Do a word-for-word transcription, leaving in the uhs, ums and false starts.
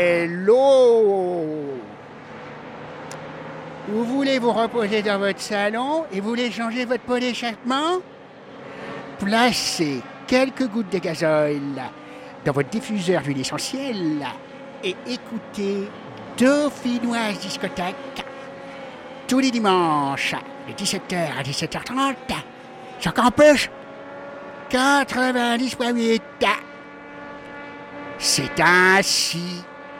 Hello! Vous voulez vous reposer dans votre salon et vous voulez changer votre pot d'échappement? Placez quelques gouttes de gazole dans votre diffuseur d'huile essentielle et écoutez Dauphinoise Discothèque tous les dimanches de dix-sept heures à dix-sept heures trente sur Campus quatre-vingt-dix point huit. C'est ainsi